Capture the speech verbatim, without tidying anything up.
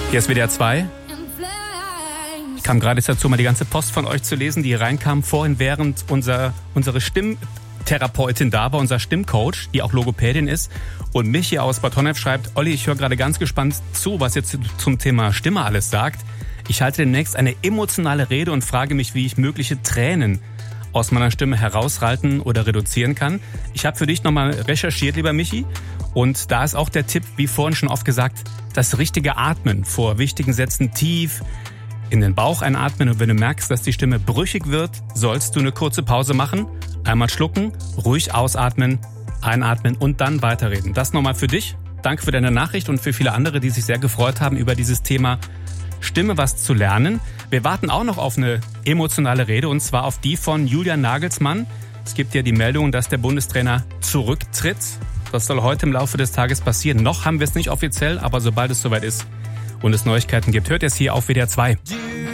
Hier ist W D R zwei. Ich kam gerade jetzt dazu, mal die ganze Post von euch zu lesen, die reinkam vorhin, während unser, unsere Stimmtherapeutin da war, unser Stimmcoach, die auch Logopädin ist. Und Michi aus Bad Honnef schreibt: Olli, ich höre gerade ganz gespannt zu, was jetzt zum Thema Stimme alles sagt. Ich halte demnächst eine emotionale Rede und frage mich, wie ich mögliche Tränen aus meiner Stimme heraushalten oder reduzieren kann. Ich habe für dich nochmal recherchiert, lieber Michi. Und da ist auch der Tipp, wie vorhin schon oft gesagt, das richtige Atmen vor wichtigen Sätzen tief in den Bauch einatmen. Und wenn du merkst, dass die Stimme brüchig wird, sollst du eine kurze Pause machen. Einmal schlucken, ruhig ausatmen, einatmen und dann weiterreden. Das nochmal für dich. Danke für deine Nachricht und für viele andere, die sich sehr gefreut haben über dieses Thema Stimme was zu lernen. Wir warten auch noch auf eine emotionale Rede, und zwar auf die von Julian Nagelsmann. Es gibt ja die Meldung, dass der Bundestrainer zurücktritt. Das soll heute im Laufe des Tages passieren. Noch haben wir es nicht offiziell, aber sobald es soweit ist und es Neuigkeiten gibt, hört ihr es hier auf W D R zwei.